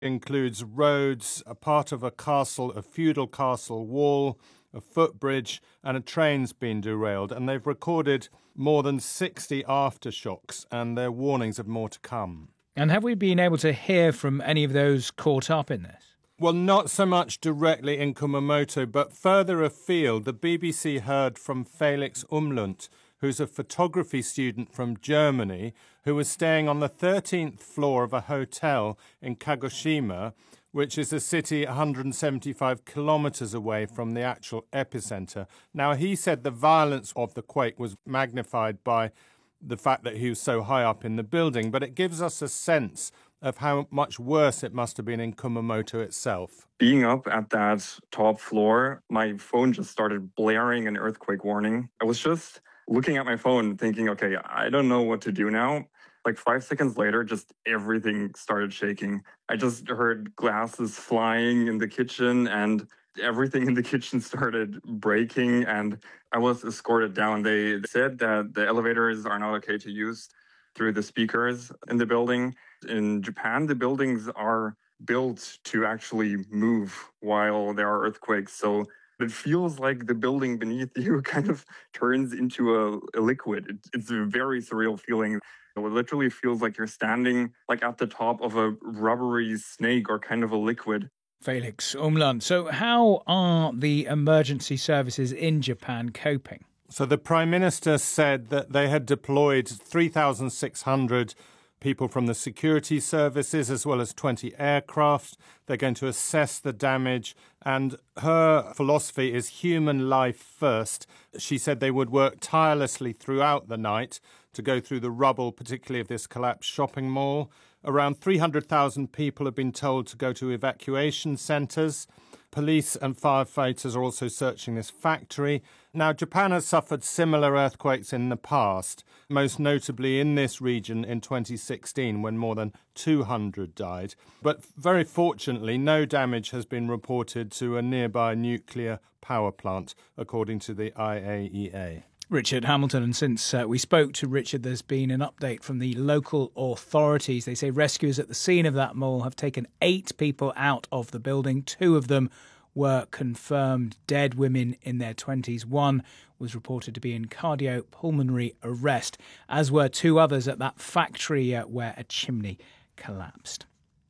Includes roads, a part of a castle, a feudal castle wall, a footbridge, and a train's been derailed. And they've recorded more than 60 aftershocks, and there are warnings of more to come. And have we been able to hear from any of those caught up in this? Well, not so much directly in Kumamoto, but further afield, the BBC heard from Felix Umlund, who's a photography student from Germany, who was staying on the 13th floor of a hotel in Kagoshima, which is a city 175 kilometres away from the actual epicenter. Now, he said the violence of the quake was magnified by the fact that he was so high up in the building, but it gives us a sense of how much worse it must have been in Kumamoto itself. Being up at that top floor, my phone just started blaring an earthquake warning. I was just looking at my phone thinking, okay, I don't know what to do now. Like 5 seconds later, just everything started shaking. I just heard glasses flying in the kitchen and everything in the kitchen started breaking, and I was escorted down. They said that the elevators are not okay to use through the speakers in the building. In Japan, the buildings are built to actually move while there are earthquakes. So it feels like the building beneath you kind of turns into a liquid. It's a very surreal feeling. It literally feels like you're standing like at the top of a rubbery snake or kind of a liquid. Felix Umlund. So how are the emergency services in Japan coping? So the Prime Minister said that they had deployed 3,600 people from the security services as well as 20 aircraft. They're going to assess the damage, and her philosophy is human life first. She said they would work tirelessly throughout the night to go through the rubble, particularly of this collapsed shopping mall. Around 300,000 people have been told to go to evacuation centres. Police and firefighters are also searching this factory. Now, Japan has suffered similar earthquakes in the past, most notably in this region in 2016 when more than 200 died. But very fortunately, no damage has been reported to a nearby nuclear power plant, according to the IAEA. Richard Hamilton, and since we spoke to Richard, there's been an update from the local authorities. They say rescuers at the scene of that mall have taken 8 people out of the building. 2 of them were confirmed dead, women in their 20s. 1 was reported to be in cardiopulmonary arrest, as were 2 others at that factory where a chimney collapsed.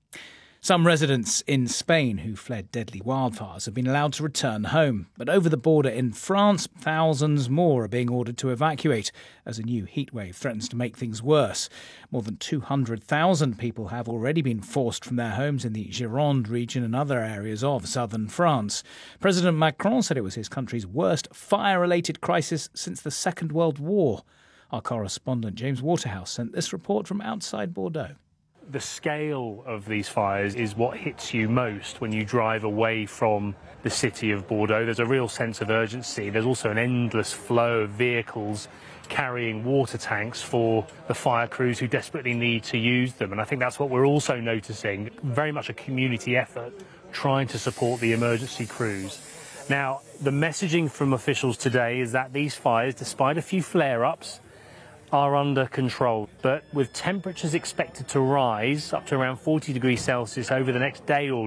Some residents in Spain who fled deadly wildfires have been allowed to return home. But over the border in France, thousands more are being ordered to evacuate as a new heatwave threatens to make things worse. More than 200,000 people have already been forced from their homes in the Gironde region and other areas of southern France. President Macron said it was his country's worst fire-related crisis since the Second World War. Our correspondent James Waterhouse sent this report from outside Bordeaux. The scale of these fires is what hits you most when you drive away from the city of Bordeaux. There's a real sense of urgency. There's also an endless flow of vehicles carrying water tanks for the fire crews who desperately need to use them. And I think that's what we're also noticing, very much a community effort trying to support the emergency crews. Now, the messaging from officials today is that these fires, despite a few flare-ups, are under control, but with temperatures expected to rise up to around 40 degrees Celsius over the next day or